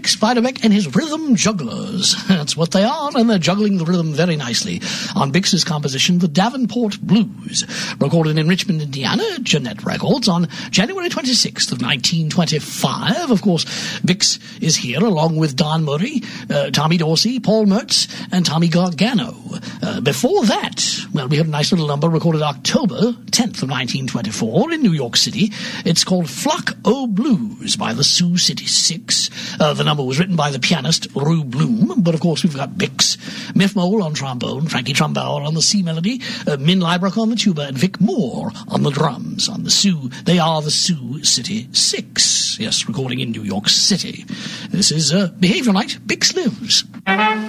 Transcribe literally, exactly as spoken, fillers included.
Bix Beiderbecke and his Rhythm Jugglers. That's what they are, and they're juggling the rhythm very nicely on Bix's composition, The Davenport Blues, recorded in Richmond, Indiana, at Jeanette Records on January twenty-sixth of nineteen twenty-five. Of course, Bix is here along with Don Murray, uh, Tommy Dorsey, Paul Mertz, and Tommy Gargano. Uh, before that, well, we had a nice little number recorded October tenth of nineteen twenty-four in New York City. It's called Flock O' Blues by the Sioux City Six. Uh, the number was written by the pianist Rue Bloom, but of course we've got Bix, Miff Mole on trombone, Frankie Trumbauer on the C melody, uh, Min Liebrecht on the tuba, and Vic Moore on the drums. On the Sioux, they are the Sioux City Six. Yes, recording in New York City. This is uh, Behavior Night, Bix Lives.